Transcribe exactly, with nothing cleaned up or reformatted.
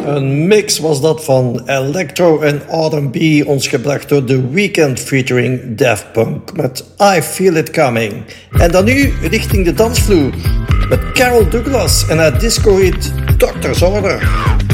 Een mix was dat van electro en R en B, ons gebracht door The Weeknd featuring Daft Punk met I Feel It Coming. En dan nu richting de dansvloer met Carol Douglas en haar disco-hit doctor's Order.